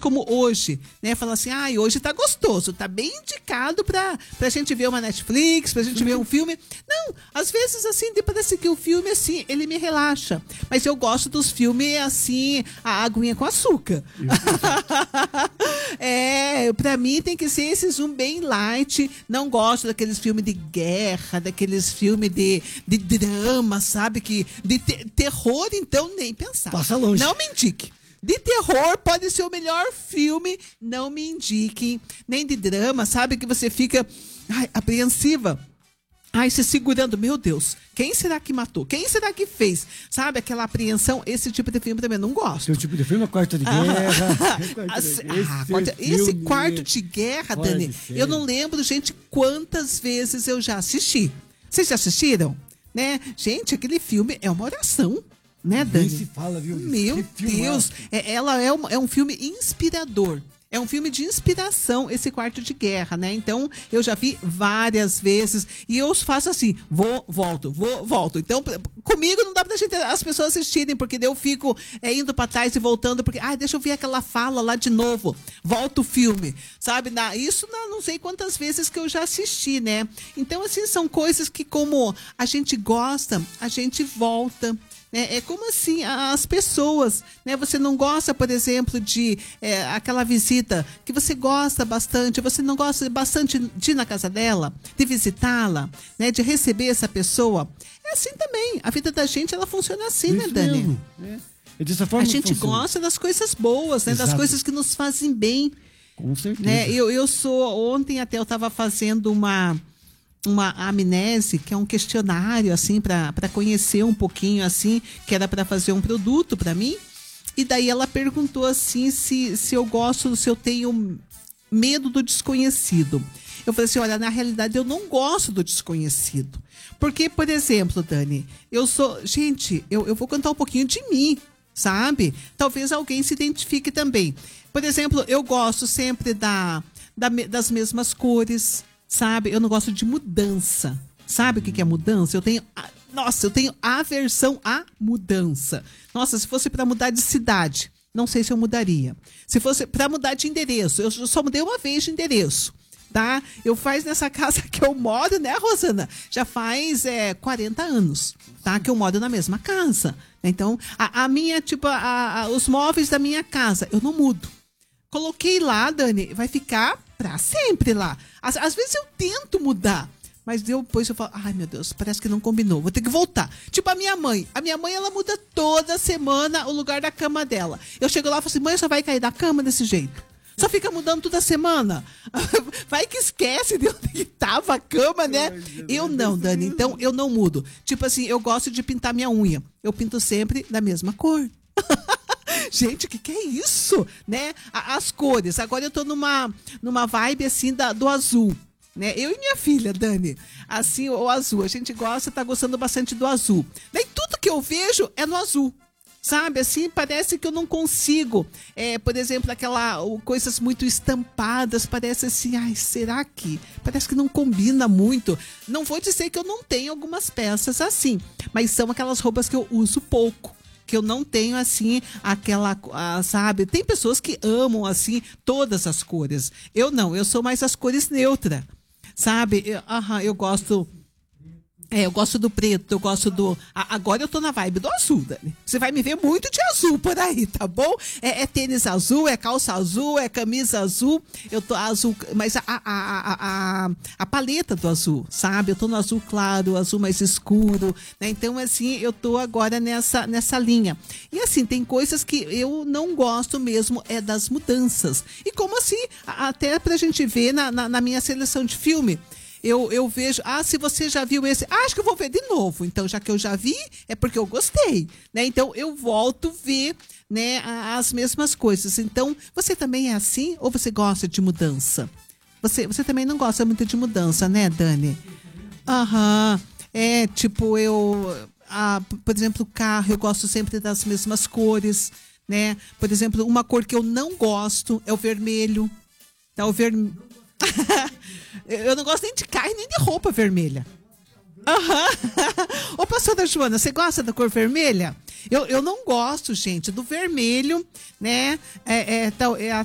como hoje, né? Falar assim, hoje tá gostoso, tá bem indicado pra gente ver uma Netflix, pra gente ver um filme. Não, às vezes, assim, parece que o filme, assim, ele me relaxa. Mas eu gosto dos filmes, assim, a aguinha com açúcar. Pra mim tem que ser esses bem light. Não gosto daqueles filmes de guerra, daqueles filmes de drama, sabe? De terror, então, nem pensar. Passa longe. Não me indique. De terror pode ser o melhor filme, não me indiquem. Nem de drama, sabe? Que você fica apreensiva. Se segurando, meu Deus, quem será que matou? Quem será que fez? Sabe, aquela apreensão, esse tipo de filme também não gosto. Seu tipo de filme é Quarto de Guerra. Esse Quarto de Guerra, Dani, eu não lembro, gente, quantas vezes eu já assisti. Vocês já assistiram? Né? Gente, aquele filme é uma oração. Né, Dani? Nem se fala, viu? Meu Deus, ela é um filme inspirador. É um filme de inspiração, esse Quarto de Guerra, né? Então, eu já vi várias vezes e eu faço assim, volto. Então, comigo não dá pra gente, as pessoas assistirem, porque daí eu fico indo pra trás e voltando, porque, deixa eu ver aquela fala lá de novo. Volta o filme, sabe? Isso não sei quantas vezes que eu já assisti, né? Então, assim, são coisas que como a gente gosta, a gente volta. É como assim, as pessoas, né? Você não gosta, por exemplo, de aquela visita que você gosta bastante, você não gosta bastante de ir na casa dela, de visitá-la, né? De receber essa pessoa. É assim também, a vida da gente, ela funciona assim, né, Dani? Dessa forma a gente gosta das coisas boas, né? Das coisas que nos fazem bem. Com certeza. Né? Ontem até eu estava fazendo uma amnese, que é um questionário, assim, para conhecer um pouquinho, assim, que era para fazer um produto para mim. E daí ela perguntou, assim, se eu tenho medo do desconhecido. Eu falei assim, olha, na realidade eu não gosto do desconhecido. Porque, por exemplo, Dani, gente, eu vou contar um pouquinho de mim, sabe? Talvez alguém se identifique também. Por exemplo, eu gosto sempre das mesmas cores, sabe? Eu não gosto de mudança. Sabe o que é mudança? Eu tenho aversão à mudança. Nossa, se fosse para mudar de cidade, não sei se eu mudaria. Se fosse para mudar de endereço, eu só mudei uma vez de endereço, tá? Eu faz nessa casa que eu moro, né, Rosana? Já faz 40 anos, tá? Que eu moro na mesma casa. Então, a minha, os móveis da minha casa, eu não mudo. Coloquei lá, Dani, vai ficar pra sempre lá. Às vezes eu tento mudar, mas depois eu falo, ai meu Deus, parece que não combinou, vou ter que voltar. Tipo a minha mãe, ela muda toda semana o lugar da cama dela. Eu chego lá e falo assim, mãe, só vai cair da cama desse jeito? Só fica mudando toda semana? Vai que esquece de onde estava a cama, né? Eu não, Dani, então eu não mudo. Tipo assim, eu gosto de pintar minha unha. Eu pinto sempre da mesma cor. Gente, o que é isso? Né? As cores. Agora eu tô numa vibe assim do azul. Né? Eu e minha filha, Dani. Assim, o azul. A gente tá gostando bastante do azul. Daí tudo que eu vejo é no azul. Sabe, assim, parece que eu não consigo. Por exemplo, coisas muito estampadas, parece assim, será que? Parece que não combina muito. Não vou dizer que eu não tenho algumas peças assim, mas são aquelas roupas que eu uso pouco. Que eu não tenho, assim, sabe? Tem pessoas que amam, assim, todas as cores. Eu não, eu sou mais as cores neutras, sabe? Eu gosto... eu gosto do preto, eu gosto do... Agora eu tô na vibe do azul, Dani. Você vai me ver muito de azul por aí, tá bom? É tênis azul, é calça azul, é camisa azul. Eu tô azul, mas a paleta do azul, sabe? Eu tô no azul claro, azul mais escuro, né? Então, assim, eu tô agora nessa linha. E, assim, tem coisas que eu não gosto mesmo, das mudanças. E como assim? Até pra gente ver na minha seleção de filme... Eu vejo, se você já viu esse, acho que eu vou ver de novo. Então, já que eu já vi, é porque eu gostei, né? Então, eu volto a ver, né, as mesmas coisas. Então, você também é assim ou você gosta de mudança? Você também não gosta muito de mudança, né, Dani? Por exemplo, o carro, eu gosto sempre das mesmas cores, né? Por exemplo, uma cor que eu não gosto é o vermelho. Tá, o vermelho... Eu não gosto nem de carro nem de roupa vermelha. Ô, pastora Joana, você gosta da cor vermelha? Eu não gosto, gente, do vermelho, né?